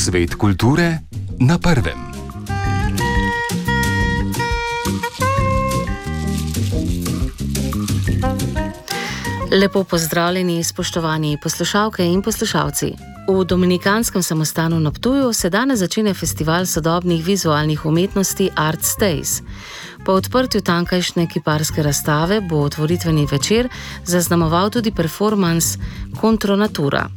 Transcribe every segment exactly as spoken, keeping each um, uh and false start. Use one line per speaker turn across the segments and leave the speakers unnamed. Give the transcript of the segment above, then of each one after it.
Svet kulture na prvem.
Lepo pozdravljeni, spoštovani poslušalke in poslušalci. V Dominikanskem samostanu na Ptuju se danes začne festival sodobnih vizualnih umetnosti Art Days. Po odprtju tamkajšnje kiparske razstave bo otvoritveni večer zaznamoval tudi performans Kontronatura.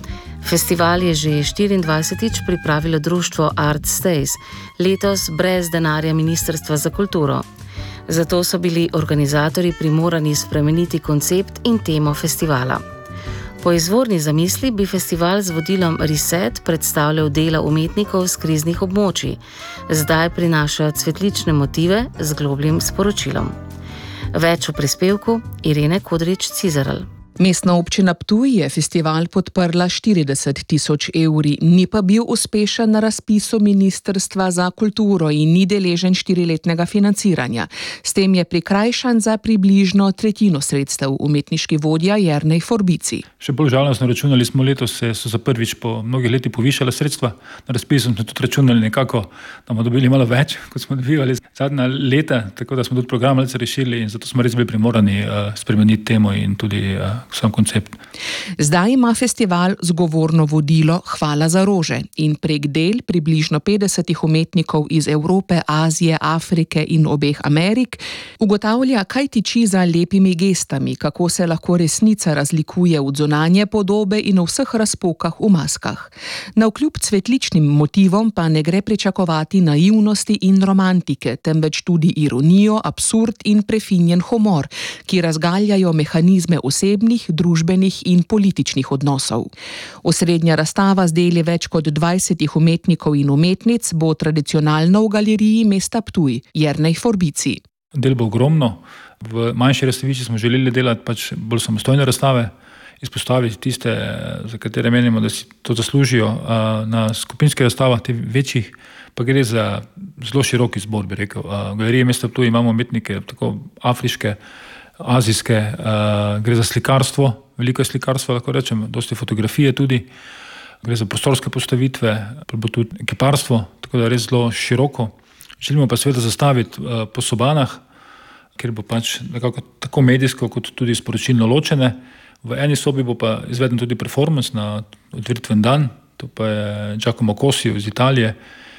Festival je že štiriindvajsetič pripravilo društvo Art Days, letos brez denarja Ministrstva za kulturo. Zato so bili organizatorji primorani spremeniti koncept in temo festivala. Po izvorni zamisli bi festival z vodilom Reset predstavljal dela umetnikov z kriznih območij. Zdaj prinaša cvetlične motive z globljim sporočilom. Več o prispevku Irene Kodrič-Cizeral.
Mestna občina Ptuj je festival podprla štirideset tisoč evri, ni pa bil uspešen na razpisu Ministrstva za kulturo in ni deležen štiriletnega financiranja. S tem je prikrajšan za približno tretjino sredstev, umetniški vodja Jernej Forbici.
Še bolj žalostno računali smo letos, se so za prvič po mnogih letih povišala sredstva. Na razpisu smo tudi računali nekako, da bomo dobili malo več, kot smo dobivali zadnja leta, tako da smo tudi program malce rešili in zato smo res bili primorani uh, spremeniti temo in tudi uh, sam koncept.
Zdaj ima festival zgovorno vodilo Hvala za rože in prek del približno petdesetih umetnikov iz Evrope, Azije, Afrike in obeh Amerik ugotavlja, kaj tiči za lepimi gestami, kako se lahko resnica razlikuje od zunanje podobe in v vseh razpokah v maskah. Navkljub cvetličnim motivom pa ne gre pričakovati naivnosti in romantike, temveč tudi ironijo, absurd in prefinjen humor, ki razgaljajo mehanizme osebnih, družbenih in političnih odnosov. Osrednja razstava z deli več kot dvajsetih umetnikov in umetnic bo tradicionalno v galeriji mesta Ptuj, Jernej Forbici.
Del bo ogromno. V manjši razstavišči smo želeli delati pač bolj samostojne razstave, izpostaviti tiste, za katere menimo, da si to zaslužijo. Na skupinskih razstavah, teh večjih, pa gre za zelo širok izbor, bi rekel. V galeriji mesta Ptuj imamo umetnike tako afriške, azijske, uh, gre za slikarstvo, veliko je slikarstva, lahko rečem, dosti fotografije tudi, gre za prostorske postavitve, pa bo tudi kiparstvo, tako da res zelo široko. Želimo pa seveda zastaviti uh, po sobanah, ker bo pač nekako tako medijsko kot tudi sporočilno ločene. V eni sobi bo pa izveden tudi performance na otvoritven dan, to pa je Giacomo Cosio iz Italije,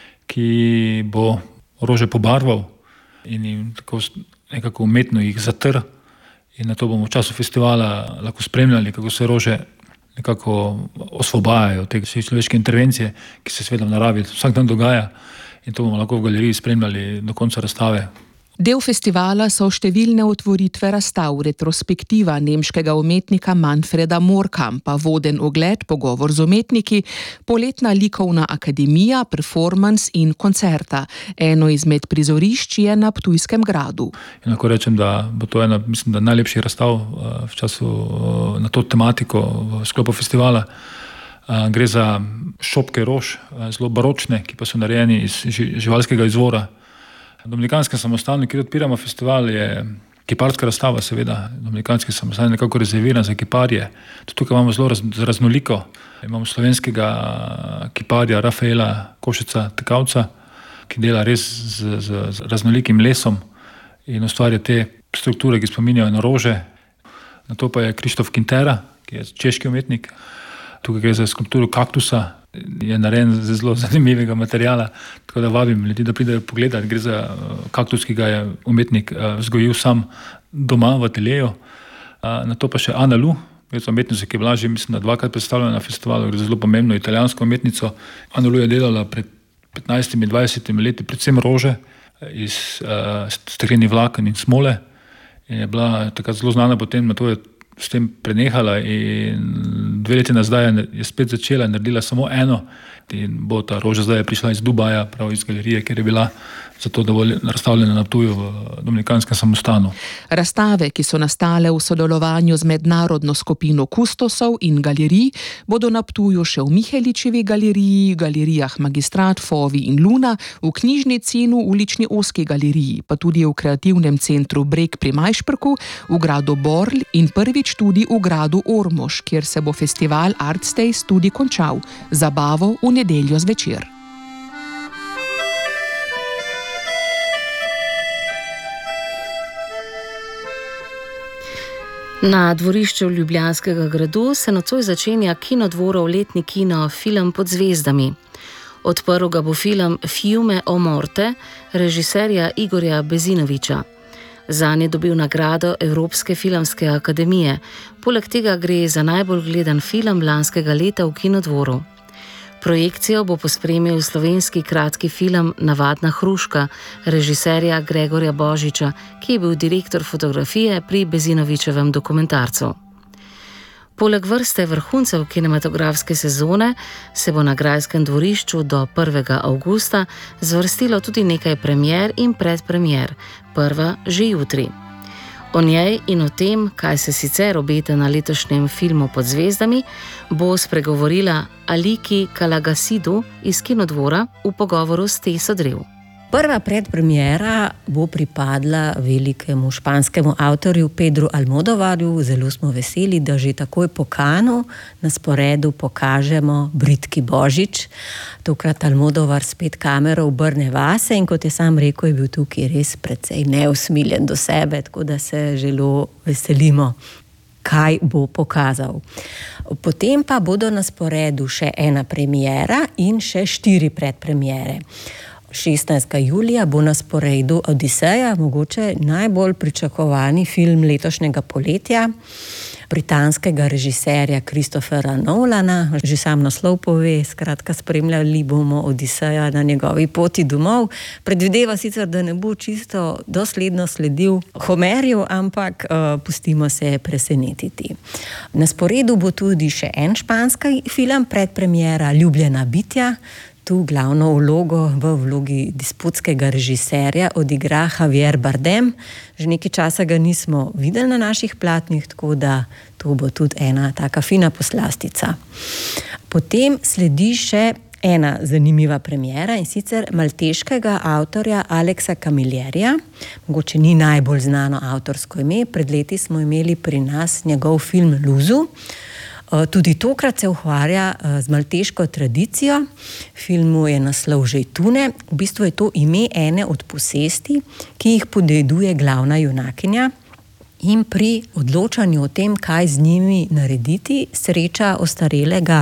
ki bo rože pobarval in jim tako nekako umetno jih zatrl. In na to bomo v času festivala lahko spremljali, kako se rože nekako osvobajajo od te človeške intervencije, ki se seveda v naravi vsak dan dogaja, in to bomo lahko v galeriji spremljali do konca razstave.
Del festivala so številne otvoritve razstav, retrospektiva nemškega umetnika Manfreda Mohrkampa, voden ogled, pogovor z umetniki, poletna likovna akademija, performance in koncerta. Eno izmed prizorišč je na Ptujskem gradu.
In lahko rečem, da bo to ena, mislim, da najlepših razstav v času na to tematiko v sklopu festivala. Gre za šopke rož, zelo baročne, ki pa so narejeni iz živalskega izvora. V Dominikanskem samostanu, kjer odpiramo festival, je kiparska razstava, seveda. Dominikanski samostan je nekako rezerviran za kiparje. Tudi tukaj imamo zelo raz, raznoliko. Imamo slovenskega kiparja Rafaela Košeca Tekavca, ki dela res z, z, z raznolikim lesom in ustvarja te strukture, ki spominjajo na rože. Na to pa je Krištof Kintera, ki je češki umetnik. Tukaj gre za skulpturo kaktusa, je narejen z zelo zanimivega materijala, tako da vabim ljudi, da pridejo pogledati. Gre za kaktus, ki ga je umetnik vzgojil sam doma v ateljeju. Na to pa še Ana Lu, gre za umetnico, ki je bila že, mislim, da dvakrat predstavljena na festivalu, gre za zelo pomembno italijansko umetnico. Ana Lu je delala pred petnajstimi, dvajsetimi leti predvsem rože iz uh, steklenih vlaken in smole in je bila takrat zelo znana, potem na to je s tem prenehala in dve leti nazaj je spet začela in naredila samo eno in bo ta roža zdaj prišla iz Dubaja, prav iz galerije, kjer je bila zato dovolj razstavljena na Ptuju v Dominikanskem samostanu.
Razstave, ki so nastale v sodelovanju z mednarodno skupino kustosov in galerij, bodo na Ptuju še v Miheličevi galeriji, galerijah Magistrat, Fovi in Luna, v knjižnici in v ulični Oski galeriji, pa tudi v kreativnem centru Breg pri Majšperku, v gradu Borl in prvič tudi v gradu Ormož, kjer se bo festival festival Artstays tudi končal, zabavo v nedeljo zvečer.
Na dvorišču Ljubljanskega gradu se nocoj začenja Kinodvorov letni kino Film pod zvezdami. Odprl ga bo film Fiume o morte režiserja Igorja Bezinovića. Zanj je dobil nagrado Evropske filmske akademije, poleg tega gre za najbolj gledan film lanskega leta v Kinodvoru. Projekcijo bo pospremil slovenski kratki film Navadna hruška režiserja Gregorja Božiča, ki je bil direktor fotografije pri Bezinovićevem dokumentarcu. Poleg vrste vrhuncev kinematografske sezone se bo na grajskem dvorišču do prvega avgusta zvrstilo tudi nekaj premier in predpremier, prva že jutri. O njej in o tem, kaj se sicer obeta na letošnjem filmu Pod zvezdami, bo spregovorila Aliki Kalagasidu iz Kinodvora v pogovoru s Teso Drev.
Prva predpremiera bo pripadla velikemu španskemu avtorju Pedru Almodovarju. Zelo smo veseli, da že takoj po Kanu na sporedu pokažemo Britki Božič. Tokrat Almodovar spet kamero obrne vase in kot je sam rekel, je bil tukaj res precej neusmiljen do sebe, tako da se zelo veselimo, kaj bo pokazal. Potem pa bodo na sporedu še ena premiera in še štiri predpremiere. šestnajstega julija bo na sporedu Odiseja, mogoče najbolj pričakovani film letošnjega poletja, britanskega režiserja Christophera Nolana. Že sam naslov pove, skratka spremljali bomo Odiseja na njegovi poti domov. Predvideva sicer, da ne bo čisto dosledno sledil Homerju, ampak uh, pustimo se presenetiti. Na sporedu bo tudi še en španski film, predpremiera Ljubljena bitja. Tu glavno vlogo v vlogi disputskega režiserja odigra Javier Bardem. Že nekaj časa ga nismo videli na naših platnih, tako da to bo tudi ena taka fina poslastica. Potem sledi še ena zanimiva premiera in sicer malteškega avtorja Alexa Camillerija. Mogoče ni najbolj znano avtorsko ime, pred leti smo imeli pri nas njegov film Luzu. Tudi tokrat se ukvarja z malteško tradicijo. Filmu je naslov Žejtune. V bistvu je to ime ene od posesti, ki jih podeduje glavna junakinja. In pri odločanju o tem, kaj z njimi narediti, sreča ostarelega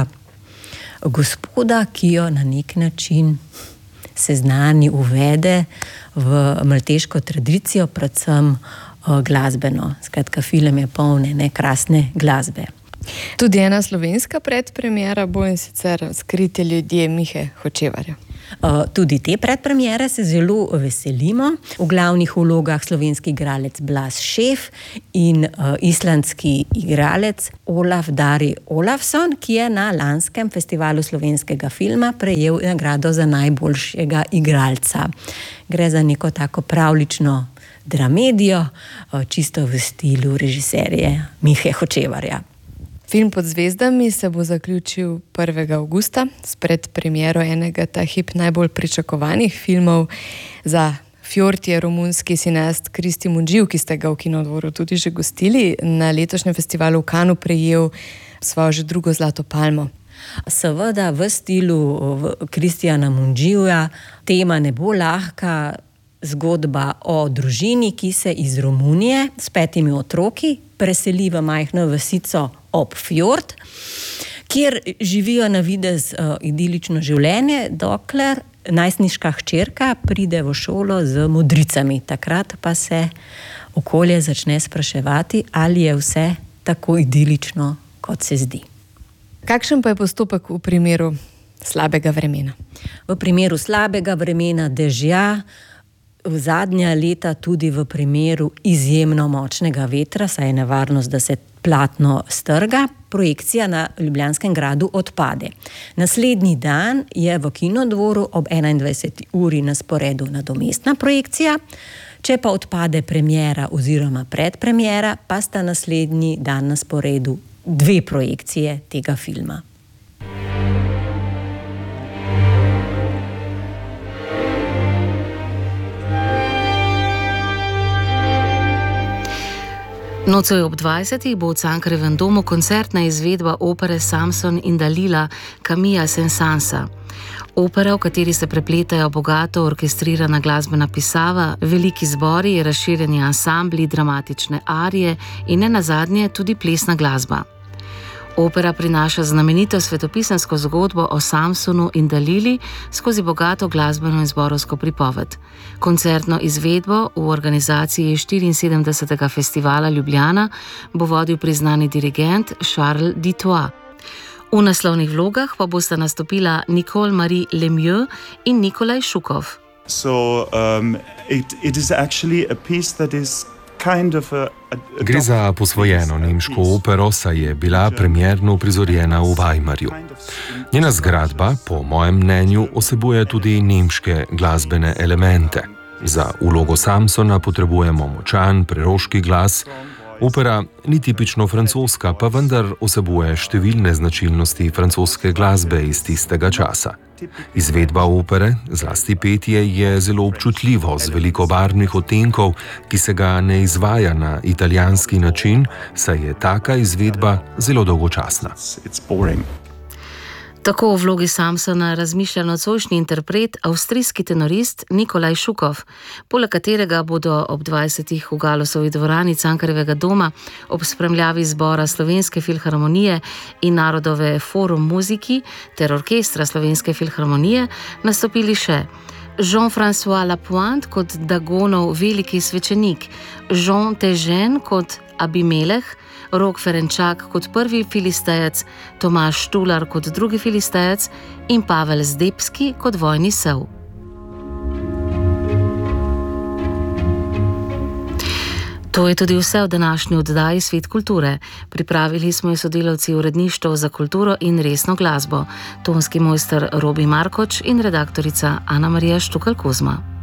gospoda, ki jo na nek način seznani, uvede v malteško tradicijo, predvsem glasbeno. Skratka, film je poln ene krasne glasbe.
Tudi ena slovenska predpremiera bo, in sicer Skriti ljudje Mihe Hočevarja.
Uh, tudi te predpremiere se zelo veselimo. V glavnih vlogah slovenski igralec Blas Šef in uh, islandski igralec Olaf Dari Olafsson, ki je na lanskem festivalu slovenskega filma prejel nagrado za najboljšega igralca. Gre za neko tako pravlično dramedijo, uh, čisto v stilu režiserje Mihe Hočevarja.
Film Pod zvezdami se bo zaključil prvega avgusta s predpremiero enega ta hip najbolj pričakovanih filmov. Za Fjord je romunski cineast Kristi Mundživ, ki ste ga v Kinodvoru tudi že gostili, na letošnjem festivalu v Kanu prejel svojo že drugo zlato palmo.
Seveda v stilu Kristijana Mundživja, tema ne bo lahka, zgodba o družini, ki se iz Romunije s petimi otroki preseli v majhno vasico ob Fjord, kjer živijo na videz uh, idilično življenje, dokler najstniška hčerka pride v šolo z modricami. Takrat pa se okolje začne spraševati, ali je vse tako idilično, kot se zdi.
Kakšen pa je postopek v primeru slabega vremena?
V primeru slabega vremena, dežja, v zadnja leta tudi v primeru izjemno močnega vetra, saj je nevarnost, da se platno strga, projekcija na Ljubljanskem gradu odpade. Naslednji dan je v Kinodvoru ob enaindvajseti uri na sporedu nadomestna projekcija. Če pa odpade premiera oziroma predpremiera, pa sta naslednji dan na sporedu dve projekcije tega filma.
Nocoj ob dvajsetih bo v Cankarjevem domu koncertna izvedba opere Samson in Dalila Camilla Saint-Sansa. Opera, v kateri se prepletajo bogato orkestrirana glasbena pisava, veliki zbori, razširjeni ansambli, dramatične arije in ne nazadnje tudi plesna glasba. Opera prinaša znamenito svetopisansko zgodbo o Samsonu in Dalili skozi bogato glasbeno in zborovsko pripoved. Koncertno izvedbo v organizaciji štiriinsedemdesetega festivala Ljubljana bo vodil priznani dirigent Charles Ditois. V naslovnih vlogah pa bosta nastopila Nicole Marie Lemieux in Nikolaj Šukov.
So, um, it, it is actually a piece that is kind of a, a, a
Gre za posvojeno nemško opero, saj je bila premierno uprizorjena v Weimarju. Njena zgradba, po mojem mnenju, vsebuje tudi nemške glasbene elemente. Za vlogo Samsona potrebujemo močan, preroški glas. Opera ni tipično francoska, pa vendar vsebuje številne značilnosti francoske glasbe iz tistega časa. Izvedba opere, zlasti petje, je zelo občutljivo, z veliko barvnih odtenkov, ki se ga ne izvaja na italijanski način, saj je taka izvedba zelo dolgočasna.
Tako v vlogi Samsona razmišlja nocojšnji interpret, avstrijski tenorist Nikolaj Šukov, poleg katerega bodo ob dvajsetih v Galusovi dvorani Cankarjevega doma ob spremljavi zbora Slovenske filharmonije in Narodove forum muziki ter orkestra Slovenske filharmonije nastopili še Jean-François Lapointe kot Dagonov veliki svečenik, Jean Težen kot Abimeleh, Rok Ferenčak kot prvi filistejec, Tomaž Štular kot drugi filistejec in Pavel Zdebski kot vojni sev. To je tudi vse v današnji oddaji Svet kulture. Pripravili smo jo sodelavci uredništva za kulturo in resno glasbo, tonski mojster Robi Markoč in redaktorica Ana Marija Štukal Kozma.